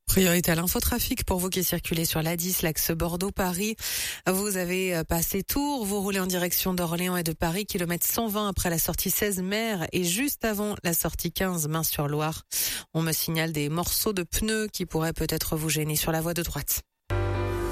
Priorité à l'infotrafic pour vous qui circulez sur l'A10, l'axe Bordeaux-Paris. Vous avez passé Tours, vous roulez en direction d'Orléans et de Paris, kilomètre 120 après la sortie 16 Mer et juste avant la sortie 15 Main-sur-Loire. On me signale des morceaux de pneus qui pourraient peut-être vous gêner sur la voie de droite.